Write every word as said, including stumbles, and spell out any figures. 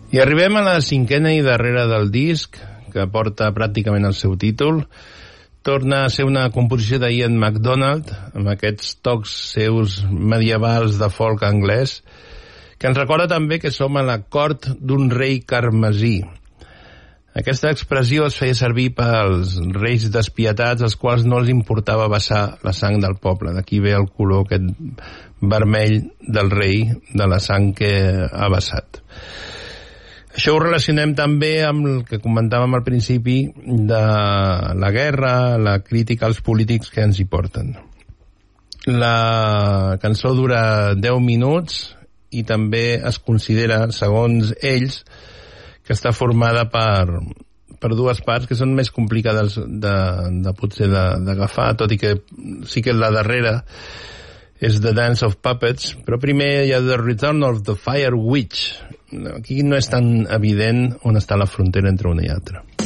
I arribem a la cinquena i darrera del disc, que porta pràcticament el seu títol. Torna a ser una composició d'Ian MacDonald, amb aquests tocs seus medievals de folk anglès, que ens recorda també que som a la cort d'un rei carmesí. Aquesta expressió es feia servir pels reis despietats, als quals no els importava vessar la sang del poble. D'aquí ve el color aquest vermell del rei, de la sang que ha vessat. Això ho relacionem també amb el que comentàvem al principi de la guerra, la crítica als polítics que ens hi porten. La cançó dura deu minuts i també es considera, segons ells, que està formada per, per dues parts que són més complicades de, de potser d'agafar, tot i que sí que la darrera és The Dance of Puppets, però primer hi ha The Return of the Fire Witch. Aquí no és tan evident on està la frontera entre una i altra.